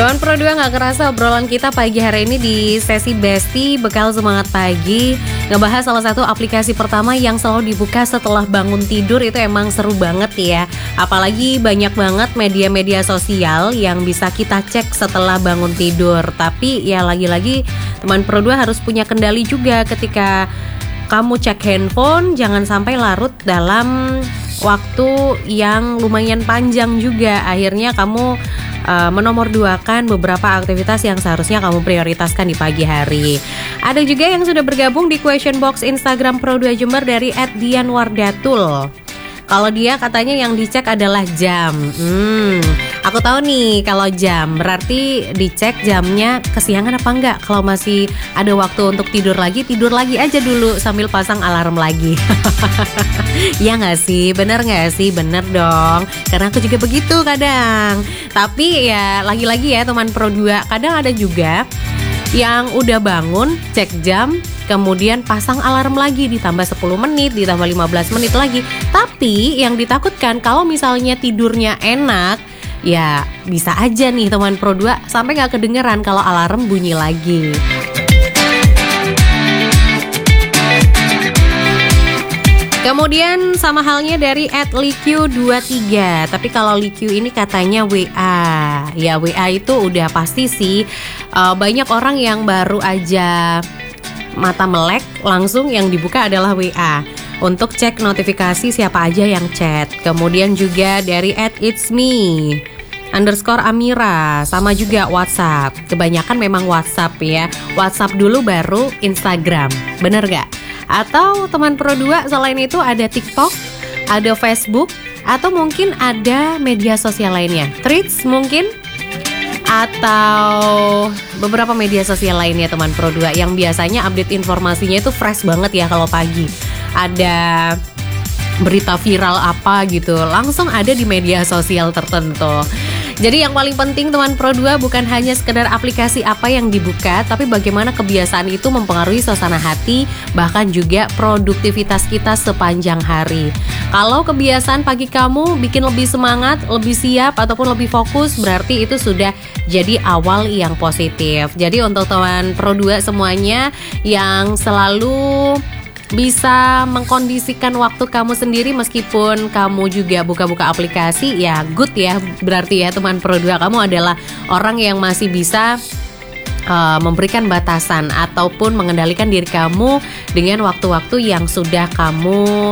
Teman Pro 2, gak kerasa obrolan kita pagi hari ini di sesi Besti Bekal Semangat Pagi ngebahas salah satu aplikasi pertama yang selalu dibuka setelah bangun tidur. Itu emang seru banget ya. Apalagi banyak banget media-media sosial yang bisa kita cek setelah bangun tidur. Tapi ya lagi-lagi teman Pro 2 harus punya kendali juga ketika kamu cek handphone. Jangan sampai larut dalam waktu yang lumayan panjang juga. Akhirnya kamu menomorduakan beberapa aktivitas yang seharusnya kamu prioritaskan di pagi hari. Ada juga yang sudah bergabung di question box Instagram Pro 2 Jember dari @dianwardatul. Kalau dia katanya yang dicek adalah jam. Aku tahu nih kalau jam berarti dicek jamnya kesiangan apa enggak. Kalau masih ada waktu untuk tidur lagi aja dulu sambil pasang alarm lagi. Ya nggak sih? Bener nggak sih? Bener dong. Karena aku juga begitu kadang. Tapi ya lagi-lagi ya teman Pro 2, kadang ada juga yang udah bangun cek jam, kemudian pasang alarm lagi, ditambah 10 menit, ditambah 15 menit lagi. Tapi yang ditakutkan kalau misalnya tidurnya enak, ya bisa aja nih teman Pro 2 sampai gak kedengeran kalau alarm bunyi lagi. Kemudian sama halnya dari @liq23. Tapi kalau Liq ini katanya WA. Ya WA itu udah pasti sih, banyak orang yang baru aja mata melek langsung yang dibuka adalah WA untuk cek notifikasi siapa aja yang chat. Kemudian juga dari @itsme_Amira, sama juga WhatsApp. Kebanyakan memang WhatsApp ya. WhatsApp dulu baru Instagram. Bener gak? Atau teman Pro 2 selain itu ada TikTok, ada Facebook, atau mungkin ada media sosial lainnya, Threads mungkin, atau beberapa media sosial lainnya teman Pro 2 yang biasanya update informasinya itu fresh banget ya. Kalau pagi ada berita viral apa gitu, langsung ada di media sosial tertentu. Jadi yang paling penting teman Pro 2 bukan hanya sekedar aplikasi apa yang dibuka, tapi bagaimana kebiasaan itu mempengaruhi suasana hati, bahkan juga produktivitas kita sepanjang hari. Kalau kebiasaan pagi kamu bikin lebih semangat, lebih siap, ataupun lebih fokus, berarti itu sudah jadi awal yang positif. Jadi untuk teman Pro 2 semuanya yang selalu bisa mengkondisikan waktu kamu sendiri meskipun kamu juga buka-buka aplikasi, ya good ya. Berarti ya teman Pro 2 kamu adalah orang yang masih bisa memberikan batasan ataupun mengendalikan diri kamu dengan waktu-waktu yang sudah kamu